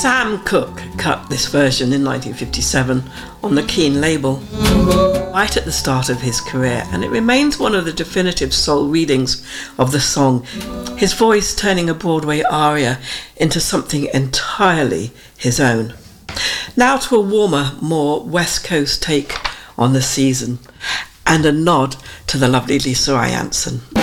Sam Cooke cut this version in 1957 on the Keane label, right at the start of his career, and it remains one of the definitive soul readings of the song, his voice turning a Broadway aria into something entirely his own. Now to a warmer, more West Coast take on the season, and a nod to the lovely Lisa Rai Anson.